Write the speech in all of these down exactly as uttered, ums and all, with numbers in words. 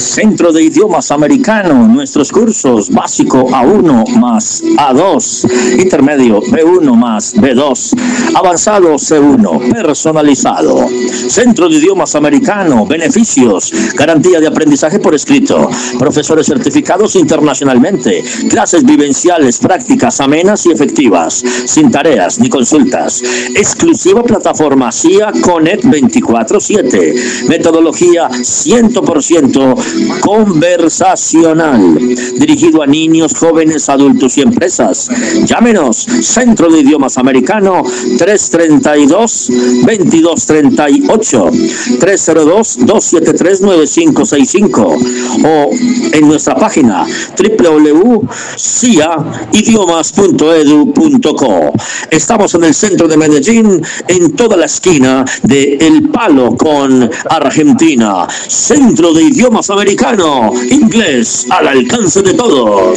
Centro de Idiomas Americano, nuestros cursos básico A uno más A dos, intermedio B uno más B dos, avanzado C uno, personalizado. Centro de Idiomas Americano, beneficios, garantía de aprendizaje por escrito, profesores certificados internacionalmente, clases vivenciales, prácticas amenas y efectivas, sin tareas ni consultas, exclusiva plataforma C I A Connect veinticuatro siete, metodología cien por ciento conversacional, dirigido a niños, jóvenes, adultos y empresas. Llámenos, Centro de Idiomas Americano, tres treinta y dos, veintidós treinta y ocho, tres cero dos, dos siete tres, nueve cinco seis cinco, o en nuestra página doble u doble u doble u punto cia idiomas punto edu punto co. Estamos en el centro de Medellín, en toda la esquina de El Palo con Argentina. Centro de Idiomas Americano, inglés al alcance de todos.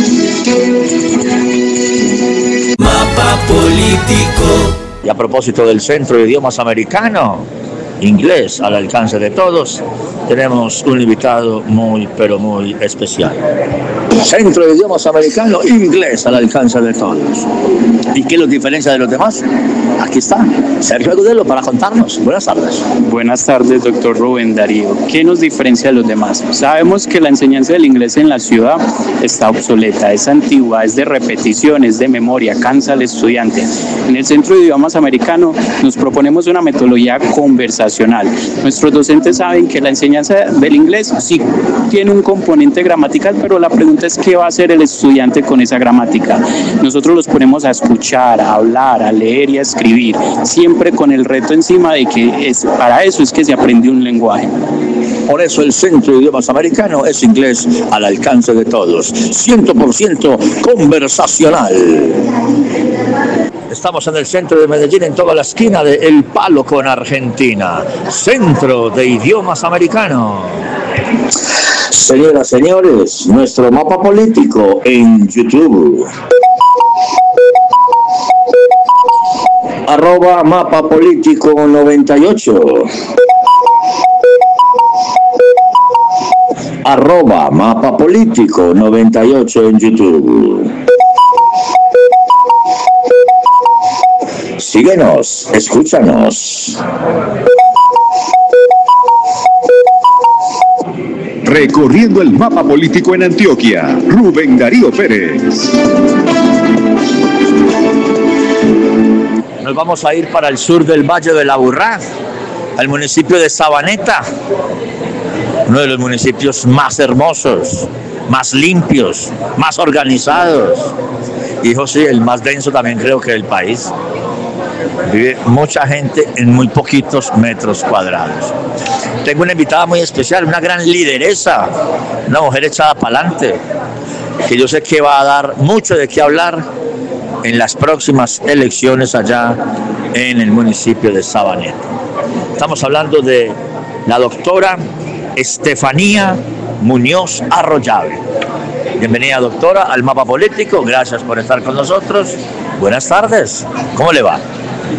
Mapa político. Y a propósito del Centro de Idiomas Americano, inglés al alcance de todos, tenemos un invitado muy, pero muy especial. Centro de Idiomas Americano, inglés al alcance de todos. ¿Y qué los diferencia de los demás? Aquí está Sergio Agudelo para contarnos. Buenas tardes. Buenas tardes, doctor Rubén Darío. ¿Qué nos diferencia de los demás? Sabemos que la enseñanza del inglés en la ciudad está obsoleta, es antigua, es de repetición, es de memoria, cansa al estudiante. En el Centro de Idiomas Americano nos proponemos una metodología conversacional. Nuestros docentes saben que la enseñanza del inglés sí tiene un componente gramatical, pero la pregunta es qué va a hacer el estudiante con esa gramática. Nosotros los ponemos a escuchar, a hablar, a leer y a escribir, siempre con el reto encima de que es, para eso es que se aprende un lenguaje. Por eso el Centro de Idiomas Americano es inglés al alcance de todos, cien por ciento conversacional. Estamos en el centro de Medellín, en toda la esquina de El Palo con Argentina. Centro de Idiomas Americano. Señoras, señores, nuestro mapa político en YouTube. Arroba mapa político noventa y ocho. Arroba mapa político noventa y ocho en YouTube. Síguenos, escúchanos. Recorriendo el mapa político en Antioquia, Rubén Darío Pérez. Nos vamos a ir para el sur del Valle de la Aburrá, al municipio de Sabaneta, uno de los municipios más hermosos, más limpios, más organizados, y José, el más denso también creo que del país. Vive mucha gente en muy poquitos metros cuadrados. Tengo una invitada muy especial, una gran lideresa, una mujer echada para adelante, que yo sé que va a dar mucho de qué hablar en las próximas elecciones allá en el municipio de Sabaneta. Estamos hablando de la doctora Estefanía Muñoz Arroyave. Bienvenida, doctora, al Mapa Político. Gracias por estar con nosotros. Buenas tardes. ¿Cómo le va?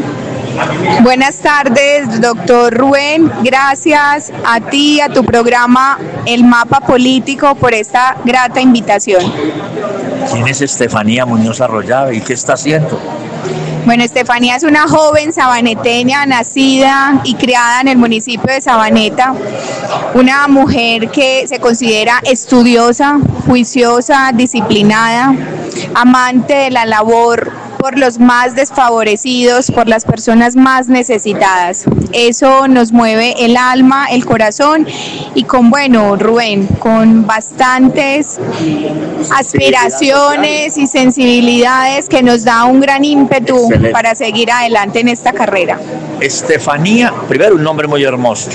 Buenas tardes, doctor Rubén. Gracias a ti, a tu programa El Mapa Político, por esta grata invitación. ¿Quién es Estefanía Muñoz Arroyave y qué está haciendo? Bueno, Estefanía es una joven sabaneteña, nacida y criada en el municipio de Sabaneta, una mujer que se considera estudiosa, juiciosa, disciplinada, amante de la labor por los más desfavorecidos, por las personas más necesitadas. Eso nos mueve el alma, el corazón, y con, bueno, Rubén, con bastantes aspiraciones y sensibilidades que nos da un gran ímpetu. Excelente. Para seguir adelante en esta carrera. Estefanía, primero un nombre muy hermoso.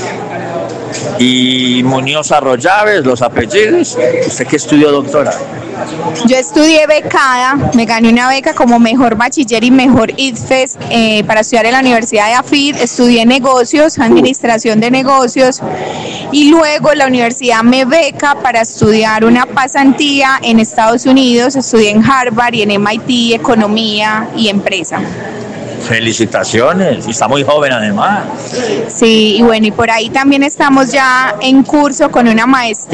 Y Muñoz Arroyave, los apellidos. ¿Usted qué estudió, doctora? Yo estudié becada, me gané una beca como mejor bachiller y mejor I D F E S eh, para estudiar en la Universidad de A F I D, estudié negocios, administración de negocios, y luego la universidad me beca para estudiar una pasantía en Estados Unidos, estudié en Harvard y en M I T, economía y empresa. Felicitaciones, y está muy joven además. Sí, y bueno, y por ahí también estamos ya en curso con una maestría